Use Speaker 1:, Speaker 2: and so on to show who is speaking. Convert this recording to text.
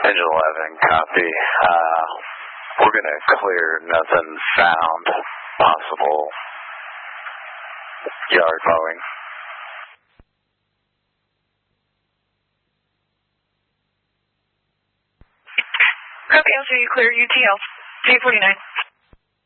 Speaker 1: Engine 11, copy. We're going to clear nothing found possible. Yard Boeing.
Speaker 2: Copy, I'll show you clear UTL 249.